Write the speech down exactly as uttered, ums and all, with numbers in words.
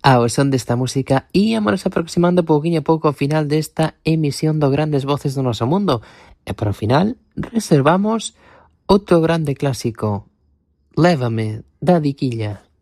Ao son desta música íamos aproximando pouquiño a pouco ao final desta emisión do Grandes Voces do Noso Mundo. E para o final reservamos outro grande clásico, Lévame, da Diquilla.